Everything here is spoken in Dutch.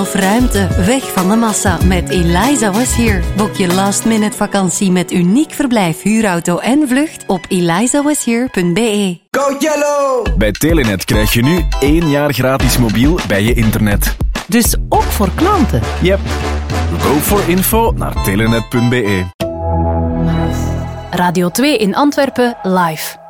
Of ruimte, weg van de massa met Eliza Was Here. Boek je last-minute vakantie met uniek verblijf, huurauto en vlucht op elizawashere.be. Go Yellow! Bij Telenet krijg je nu 1 jaar gratis mobiel bij je internet. Dus ook voor klanten? Yep. Go for info naar telenet.be. Radio 2 in Antwerpen live.